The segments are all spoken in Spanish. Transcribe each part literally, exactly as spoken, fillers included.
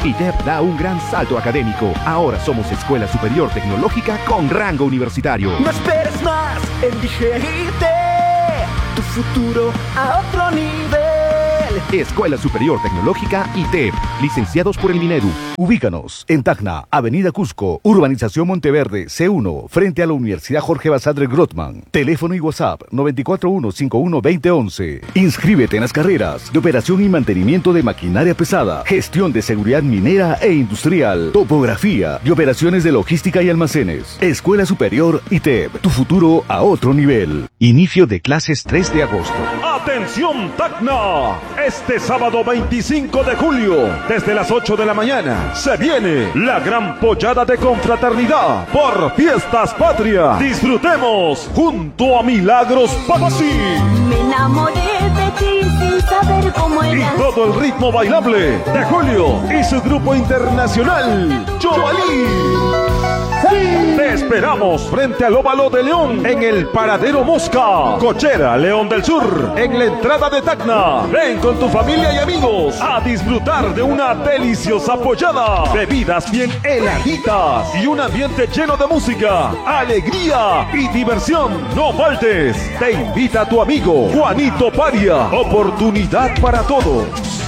I T E P da un gran salto académico. Ahora somos Escuela Superior Tecnológica con rango universitario. No esperes más, elige I T E P, tu futuro a otro nivel. Escuela Superior Tecnológica I T E P, licenciados por el Minedu. Ubícanos en Tacna, Avenida Cusco, Urbanización Monteverde, C uno, frente a la Universidad Jorge Basadre Grothman. Teléfono y WhatsApp nueve cuatro uno cinco uno dos cero once. Inscríbete en las carreras de operación y mantenimiento de maquinaria pesada, gestión de seguridad minera e industrial, topografía y operaciones de logística y almacenes. Escuela Superior I T E P, tu futuro a otro nivel. Inicio de clases tres de agosto. ¡Atención, Tacna! Este sábado veinticinco de julio, desde las ocho de la mañana, se viene la gran pollada de confraternidad por Fiestas Patria. Disfrutemos junto a Milagros Papasi. Me enamoré de ti sin saber cómo eras. Y todo el ritmo bailable de Julio y su grupo internacional, Jovalí. Te esperamos frente al Óvalo de León en el Paradero Mosca, Cochera, León del Sur, en la entrada de Tacna. Ven con tu familia y amigos a disfrutar de una deliciosa pollada, bebidas bien heladitas y un ambiente lleno de música, alegría y diversión. No faltes. Te invita tu amigo Juanito Paria. Oportunidad para todos.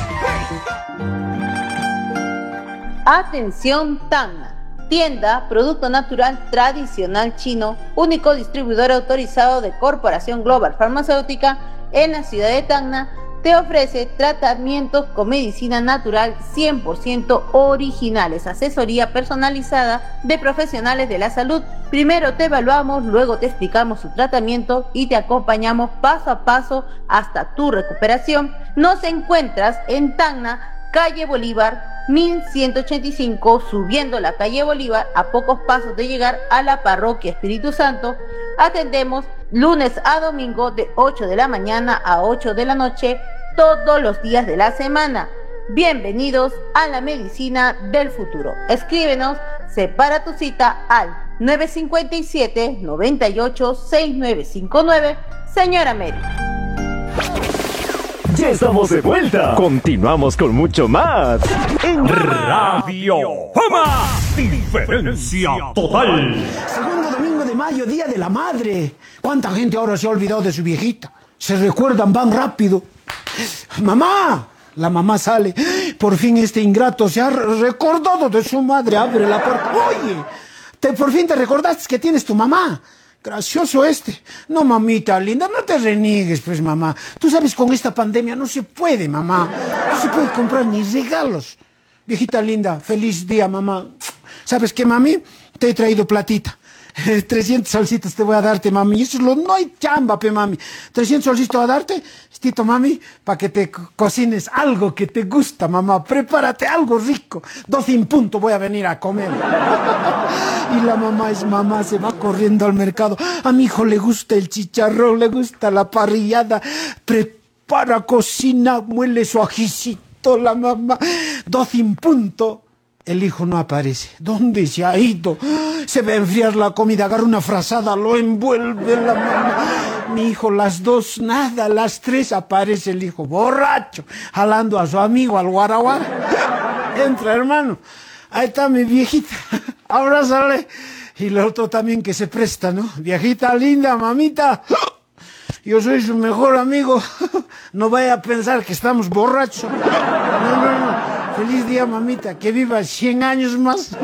Atención, Tacna. Tienda, producto natural tradicional chino, único distribuidor autorizado de Corporación Global Farmacéutica en la ciudad de Tacna, te ofrece tratamientos con medicina natural cien por ciento originales, asesoría personalizada de profesionales de la salud. Primero te evaluamos, luego te explicamos su tratamiento y te acompañamos paso a paso hasta tu recuperación. Nos encuentras en Tacna, calle Bolívar, mil ciento ochenta y cinco, subiendo la calle Bolívar, a pocos pasos de llegar a la parroquia Espíritu Santo. Atendemos lunes a domingo de ocho de la mañana a ocho de la noche, todos los días de la semana. Bienvenidos a la medicina del futuro. Escríbenos, separa tu cita al nueve cinco siete, nueve ocho, seis nueve cinco nueve. Señora Mary. Ya estamos de vuelta. Continuamos con mucho más en Radio Fama. Diferencia total. Segundo domingo de mayo, Día de la Madre. ¿Cuánta gente ahora se ha olvidado de su viejita? Se recuerdan, van rápido. ¡Mamá! La mamá sale. Por fin este ingrato se ha recordado de su madre. Abre la puerta. Oye, te, por fin te recordaste que tienes tu mamá. Gracioso este. No, mamita linda, no te reniegues, pues, mamá. Tú sabes, con esta pandemia no se puede, mamá. No se puede comprar ni regalos. Viejita linda, feliz día, mamá. ¿Sabes qué, mami? Te he traído platita. trescientos solcitos te voy a darte, mami. Eso es lo... No hay chamba, pe, mami. trescientos solcitos a darte, estito, mami, para que te co cocines algo que te gusta, mamá. Prepárate algo rico. doce en punto voy a venir a comer. Y la mamá es mamá, se va corriendo al mercado. A mi hijo le gusta el chicharrón, le gusta la parrillada. Prepara, cocina, muele su ajicito la mamá. doce en punto. El hijo no aparece. ¿Dónde se ha ido? Se va a enfriar la comida, agarra una frazada, lo envuelve la mamá. Mi hijo, las dos, nada, las tres aparece el hijo, borracho, jalando a su amigo al guaraguara. Entra, hermano. Ahí está mi viejita. Ahora sale. Y el otro también que se presta, ¿no? Viejita linda, mamita. Yo soy su mejor amigo. No vaya a pensar que estamos borrachos. No, no, no. Feliz día, mamita, que viva cien años más.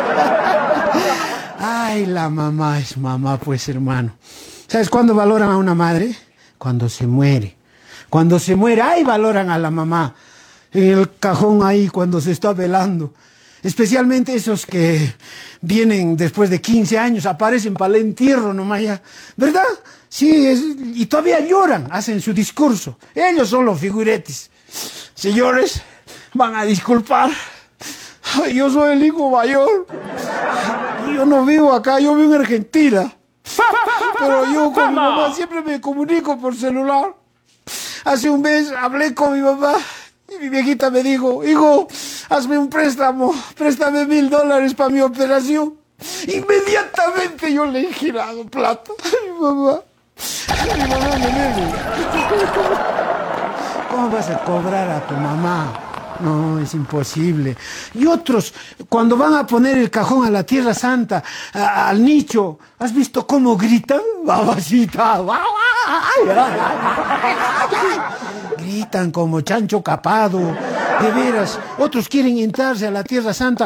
Ay, la mamá es mamá, pues, hermano. ¿Sabes cuándo valoran a una madre? Cuando se muere. Cuando se muere, ahí valoran a la mamá. En el cajón ahí, cuando se está velando. Especialmente esos que vienen después de quince años, aparecen para el entierro nomás ya. ¿Verdad? Sí, es, y todavía lloran, hacen su discurso. Ellos son los figuretes. Señores, van a disculpar. Ay, yo soy el hijo mayor. Yo no vivo acá, yo vivo en Argentina. Pero yo con mi mamá siempre me comunico por celular. Hace un mes hablé con mi mamá y mi viejita me dijo, hijo, hazme un préstamo, préstame mil dólares para mi operación. Inmediatamente yo le he girado plata a mi mamá. Mi mamá me debe. ¿Cómo vas a cobrar a tu mamá? No, es imposible. Y otros, cuando van a poner el cajón a la Tierra Santa, a- al nicho, ¿has visto cómo gritan? Babacita. Gritan como chancho capado. De veras, otros quieren entrarse a la Tierra Santa